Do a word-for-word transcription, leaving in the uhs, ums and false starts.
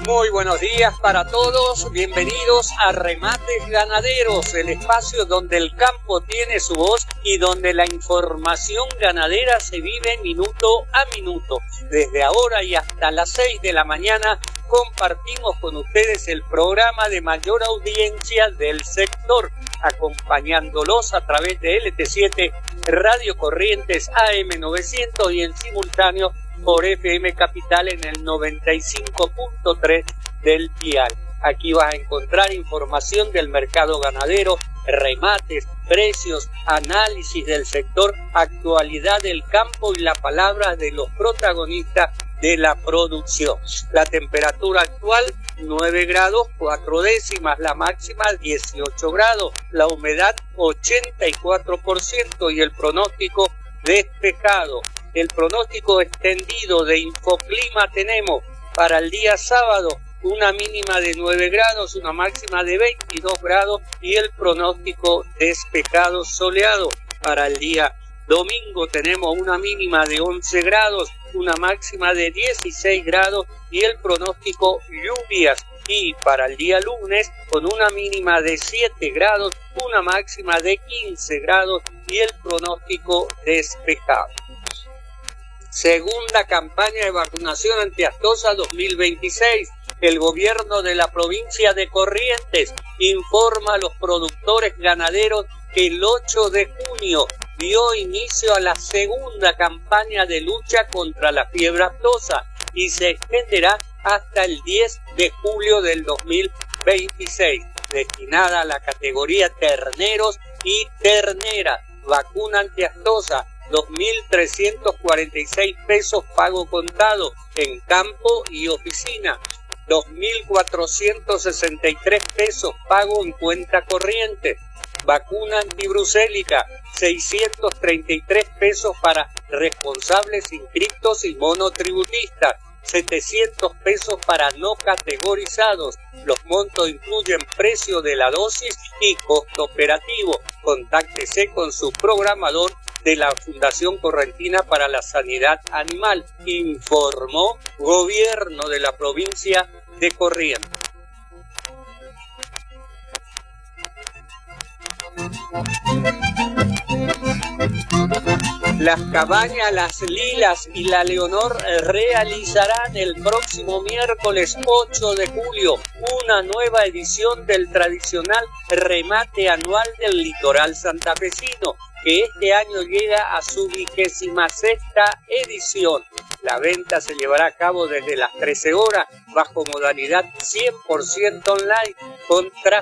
Muy buenos días para todos, bienvenidos a Remates Ganaderos, el espacio donde el campo tiene su voz y donde la información ganadera se vive minuto a minuto. Desde ahora y hasta las seis de la mañana compartimos con ustedes el programa de mayor audiencia del sector, acompañándolos a través de L T siete Radio Corrientes A M novecientos y en simultáneo por F M Capital en el noventa y cinco punto tres del dial. Aquí vas a encontrar información del mercado ganadero, remates, precios, análisis del sector, actualidad del campo y la palabra de los protagonistas de la producción. La temperatura actual nueve grados cuatro décimas, la máxima dieciocho grados, la humedad ochenta y cuatro por ciento y el pronóstico despejado. El pronóstico extendido de Infoclima tenemos para el día sábado una mínima de nueve grados, una máxima de veintidós grados y el pronóstico despejado soleado. Para el día domingo tenemos una mínima de once grados, una máxima de dieciséis grados y el pronóstico lluvias. Y para el día lunes con una mínima de siete grados, una máxima de quince grados y el pronóstico despejado. Segunda campaña de vacunación antiaftosa dos mil veintiséis. El gobierno de la provincia de Corrientes informa a los productores ganaderos que el ocho de junio dio inicio a la segunda campaña de lucha contra la fiebre aftosa y se extenderá hasta el diez de julio del dos mil veintiséis, destinada a la categoría terneros y terneras. Vacuna antiaftosa, dos mil trescientos cuarenta y seis pesos pago contado en campo y oficina, dos mil cuatrocientos sesenta y tres pesos pago en cuenta corriente. Vacuna antibrucélica, seiscientos treinta y tres pesos para responsables inscriptos y monotributistas, setecientos pesos para no categorizados. Los montos incluyen precio de la dosis y costo operativo. Contáctese con su programador de la Fundación Correntina para la Sanidad Animal, informó Gobierno de la provincia de Corrientes. Las cabañas Las Lilas y La Leonor realizarán el próximo miércoles ocho de julio una nueva edición del tradicional remate anual del litoral santafesino, que este año llega a su vigésima sexta edición. La venta se llevará a cabo desde las trece horas bajo modalidad cien por ciento online con